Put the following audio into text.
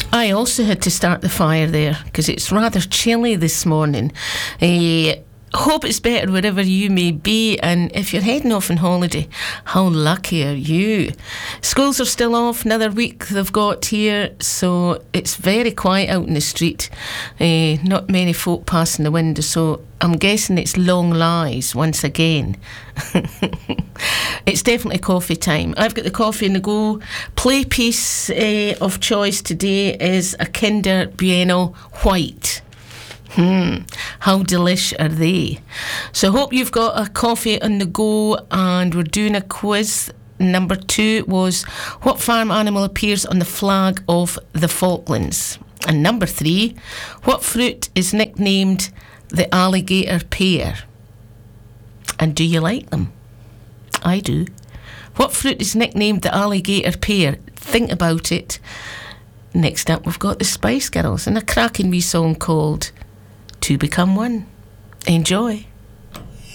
I also had to start the fire there because it's rather chilly this morning. Hope it's better wherever you may be, and if you're heading off on holiday, how lucky are you? Schools are still off, another week they've got here, so it's very quiet out in the street. Not many folk passing the window, so I'm guessing it's long lies once again. It's definitely coffee time. I've got the coffee on the go. Play piece of choice today is a Kinder Bueno White. How delish are they? So I hope you've got a coffee on the go, and we're doing a quiz. Number 2 was, what farm animal appears on the flag of the Falklands? And number 3, what fruit is nicknamed the alligator pear? And do you like them? I do. What fruit is nicknamed the alligator pear? Think about it. Next up, we've got the Spice Girls and a cracking wee song called To Become One. Enjoy.